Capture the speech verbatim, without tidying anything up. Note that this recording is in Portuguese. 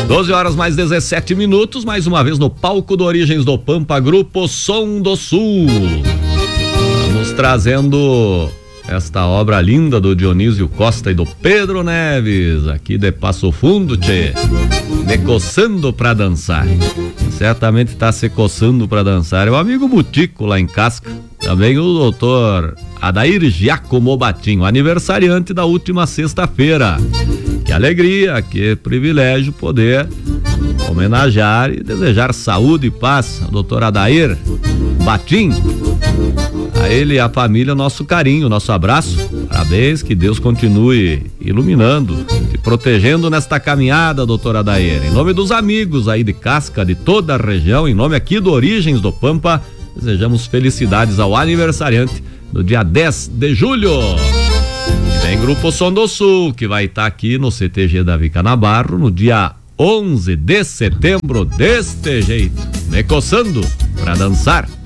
doze horas mais dezessete minutos, mais uma vez no palco do Origens do Pampa, Grupo Som do Sul. Vamos trazendo esta obra linda do Dionísio Costa e do Pedro Neves, aqui de Passo Fundo, tchê. Me coçando pra dançar. Certamente tá se coçando pra dançar. É o amigo Butico lá em Casca. Também o doutor Adair Giacomo Batinho, aniversariante da última sexta-feira. Que alegria, que privilégio poder homenagear e desejar saúde e paz ao doutor Adair Batim. A ele e a família, nosso carinho, nosso abraço. Parabéns, que Deus continue iluminando, te protegendo nesta caminhada, doutor Adair. Em nome dos amigos aí de Casca, de toda a região, em nome aqui do Origens do Pampa, desejamos felicidades ao aniversariante no dia dez de julho. E tem Grupo Som do Sul, que vai estar aqui no C T G Davi Canabarro no dia onze de setembro, deste jeito, me coçando pra dançar.